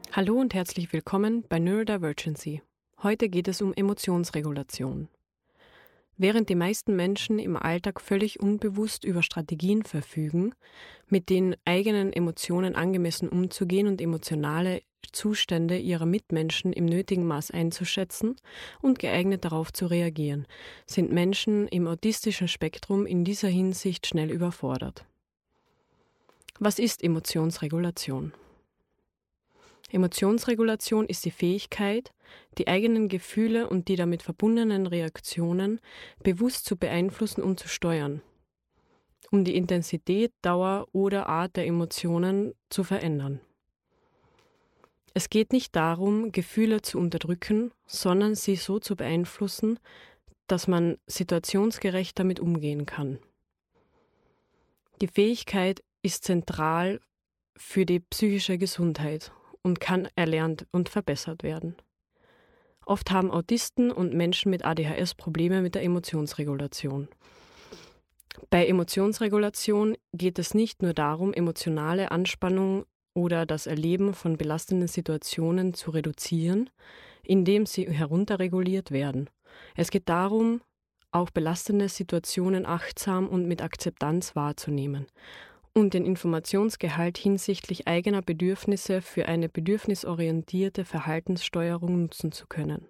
Hallo und herzlich willkommen bei Neurodivergency. Heute geht es um Emotionsregulation. Während die meisten Menschen im Alltag völlig unbewusst über Strategien verfügen, mit den eigenen Emotionen angemessen umzugehen und emotionale Zustände ihrer Mitmenschen im nötigen Maß einzuschätzen und geeignet darauf zu reagieren, sind Menschen im autistischen Spektrum in dieser Hinsicht schnell überfordert. Was ist Emotionsregulation? Emotionsregulation ist die Fähigkeit, die eigenen Gefühle und die damit verbundenen Reaktionen bewusst zu beeinflussen und zu steuern, um die Intensität, Dauer oder Art der Emotionen zu verändern. Es geht nicht darum, Gefühle zu unterdrücken, sondern sie so zu beeinflussen, dass man situationsgerecht damit umgehen kann. Die Fähigkeit ist zentral für die psychische Gesundheit und kann erlernt und verbessert werden. Oft haben Autisten und Menschen mit ADHS Probleme mit der Emotionsregulation. Bei Emotionsregulation geht es nicht nur darum, emotionale Anspannung oder das Erleben von belastenden Situationen zu reduzieren, indem sie herunterreguliert werden. Es geht darum, auch belastende Situationen achtsam und mit Akzeptanz wahrzunehmen und den Informationsgehalt hinsichtlich eigener Bedürfnisse für eine bedürfnisorientierte Verhaltenssteuerung nutzen zu können.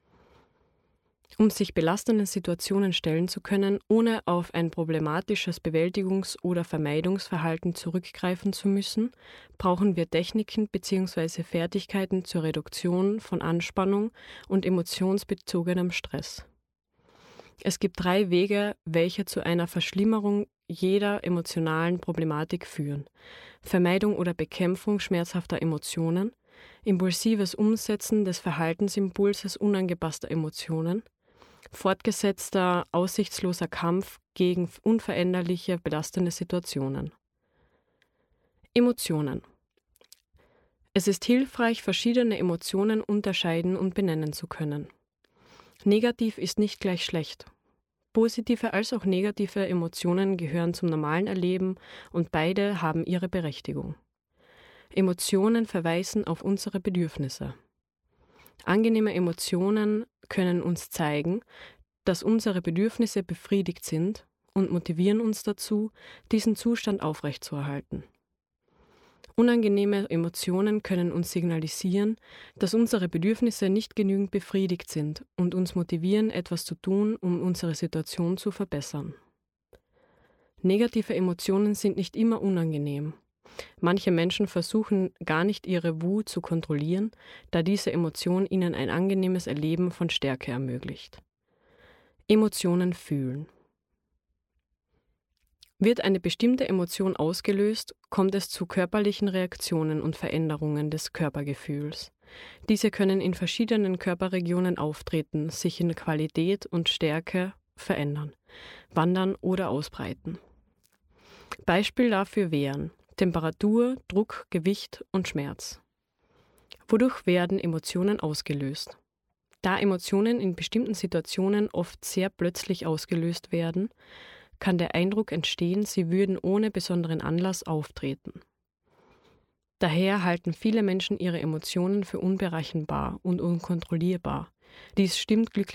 Um sich belastenden Situationen stellen zu können, ohne auf ein problematisches Bewältigungs- oder Vermeidungsverhalten zurückgreifen zu müssen, brauchen wir Techniken bzw. Fertigkeiten zur Reduktion von Anspannung und emotionsbezogenem Stress. Es gibt 3 Wege, welche zu einer Verschlimmerung jeder emotionalen Problematik führen: Vermeidung oder Bekämpfung schmerzhafter Emotionen, impulsives Umsetzen des Verhaltensimpulses unangepasster Emotionen, fortgesetzter, aussichtsloser Kampf gegen unveränderliche, belastende Situationen. Emotionen. Es ist hilfreich, verschiedene Emotionen unterscheiden und benennen zu können. Negativ ist nicht gleich schlecht. Positive als auch negative Emotionen gehören zum normalen Erleben und beide haben ihre Berechtigung. Emotionen verweisen auf unsere Bedürfnisse. Angenehme Emotionen können uns zeigen, dass unsere Bedürfnisse befriedigt sind und motivieren uns dazu, diesen Zustand aufrechtzuerhalten. Unangenehme Emotionen können uns signalisieren, dass unsere Bedürfnisse nicht genügend befriedigt sind und uns motivieren, etwas zu tun, um unsere Situation zu verbessern. Negative Emotionen sind nicht immer unangenehm. Manche Menschen versuchen gar nicht ihre Wut zu kontrollieren, da diese Emotion ihnen ein angenehmes Erleben von Stärke ermöglicht. Emotionen fühlen. Wird eine bestimmte Emotion ausgelöst, kommt es zu körperlichen Reaktionen und Veränderungen des Körpergefühls. Diese können in verschiedenen Körperregionen auftreten, sich in Qualität und Stärke verändern, wandern oder ausbreiten. Beispiel dafür wären Temperatur, Druck, Gewicht und Schmerz. Wodurch werden Emotionen ausgelöst? Da Emotionen in bestimmten Situationen oft sehr plötzlich ausgelöst werden, kann der Eindruck entstehen, sie würden ohne besonderen Anlass auftreten. Daher halten viele Menschen ihre Emotionen für unberechenbar und unkontrollierbar. Dies stimmt glücklicherweise